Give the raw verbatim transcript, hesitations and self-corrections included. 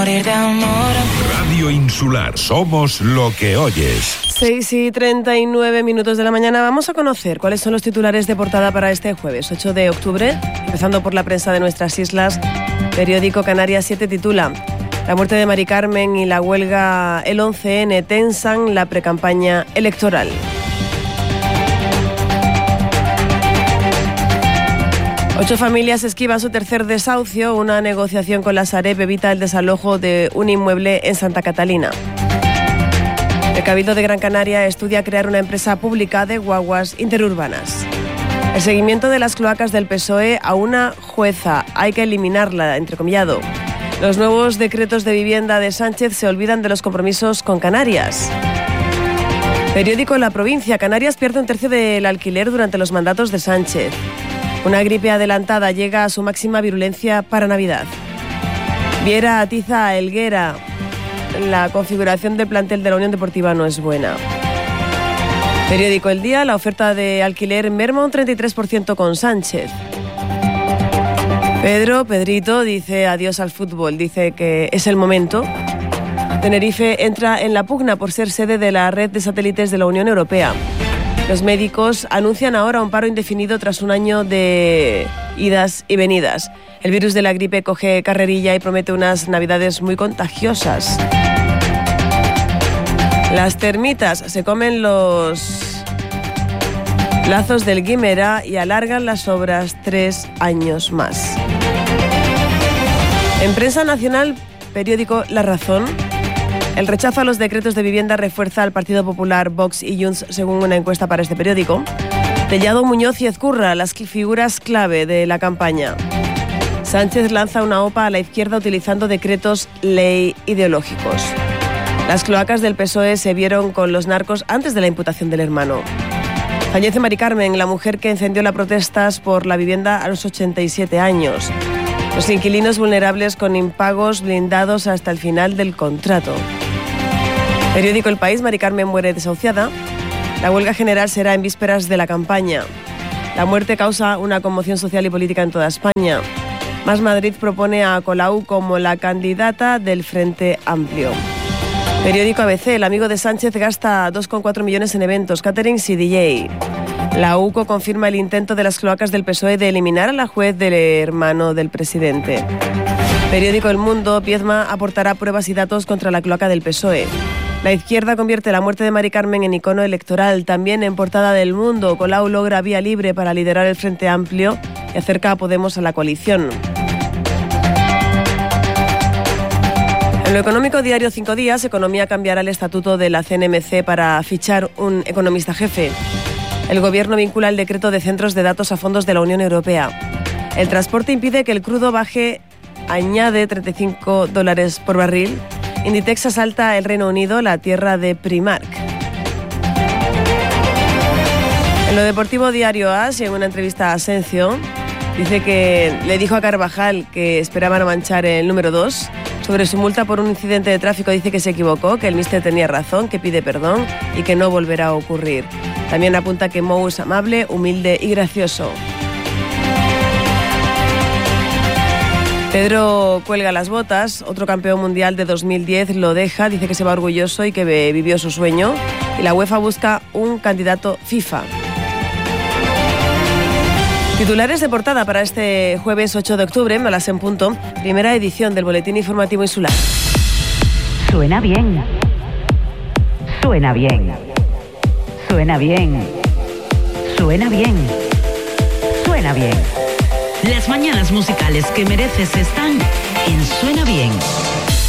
morir de amor. Radio Insular, somos lo que oyes. seis y treinta y nueve minutos de la mañana. Vamos a conocer cuáles son los titulares de portada para este jueves ocho de octubre. Empezando por la prensa de nuestras islas. Periódico Canarias siete titula: la muerte de Mari Carmen y la huelga el once ene tensan la precampaña electoral. Ocho familias esquivan su tercer desahucio. Una negociación con la Sareb evita el desalojo de un inmueble en Santa Catalina. El Cabildo de Gran Canaria estudia crear una empresa pública de guaguas interurbanas. El seguimiento de las cloacas del P S O E a una jueza. Hay que eliminarla, entrecomillado. Los nuevos decretos de vivienda de Sánchez se olvidan de los compromisos con Canarias. Periódico La Provincia. Canarias pierde un tercio del alquiler durante los mandatos de Sánchez. Una gripe adelantada llega a su máxima virulencia para Navidad. Viera atiza a Helguera. La configuración del plantel de la Unión Deportiva no es buena. Periódico El Día. La oferta de alquiler merma un treinta y tres por ciento con Sánchez. Pedro, Pedrito, dice adiós al fútbol. Dice que es el momento. Tenerife entra en la pugna por ser sede de la red de satélites de la Unión Europea. Los médicos anuncian ahora un paro indefinido tras un año de idas y venidas. El virus de la gripe coge carrerilla y promete unas navidades muy contagiosas. Las termitas se comen los lazos del Guimerá y alargan las obras tres años más. En prensa nacional, periódico La Razón. El rechazo a los decretos de vivienda refuerza al Partido Popular, Vox y Junts, según una encuesta para este periódico. Tellado, Muñoz y Ezcurra, las figuras clave de la campaña. Sánchez lanza una OPA a la izquierda utilizando decretos ley ideológicos. Las cloacas del P S O E se vieron con los narcos antes de la imputación del hermano. Fallece Mari Carmen, la mujer que encendió las protestas por la vivienda a los ochenta y siete años. Los inquilinos vulnerables con impagos blindados hasta el final del contrato. Periódico El País. Mari Carmen muere desahuciada. La huelga general será en vísperas de la campaña. La muerte causa una conmoción social y política en toda España. Más Madrid propone a Colau como la candidata del Frente Amplio. Periódico A B C. El amigo de Sánchez gasta dos coma cuatro millones en eventos, caterings y D J. La U C O confirma el intento de las cloacas del P S O E de eliminar a la juez del hermano del presidente. Periódico El Mundo. Piedma aportará pruebas y datos contra la cloaca del P S O E. La izquierda convierte la muerte de Mari Carmen en icono electoral. También en portada del Mundo. Colau logra vía libre para liderar el Frente Amplio y acerca a Podemos a la coalición. En lo económico, diario Cinco Días. Economía cambiará el estatuto de la C N M C para fichar un economista jefe. El Gobierno vincula el decreto de centros de datos a fondos de la Unión Europea. El transporte impide que el crudo baje, añade treinta y cinco dólares por barril. Inditex asalta el Reino Unido, la tierra de Primark. En lo deportivo, diario AS, en una entrevista a Asensio, dice que le dijo a Carvajal que esperaban manchar el número dos. Sobre su multa por un incidente de tráfico dice que se equivocó, que el míster tenía razón, que pide perdón y que no volverá a ocurrir. También apunta que Mou es amable, humilde y gracioso. Pedro cuelga las botas. Otro campeón mundial de dos mil diez lo deja, dice que se va orgulloso y que vivió su sueño. Y la UEFA busca un candidato FIFA. Titulares de portada para este jueves ocho de octubre, a las en punto, primera edición del Boletín Informativo Insular. Suena bien. Suena bien. Suena bien. Suena bien. Suena bien. Las mañanas musicales que mereces están en Suena Bien.